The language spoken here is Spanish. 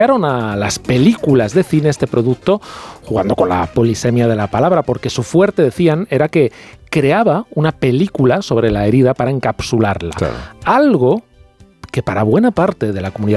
Llegaron a las películas de cine este producto, jugando con la polisemia de la palabra, porque su fuerte, decían, era que creaba una película sobre la herida para encapsularla. Claro. Algo que para buena parte de la comunidad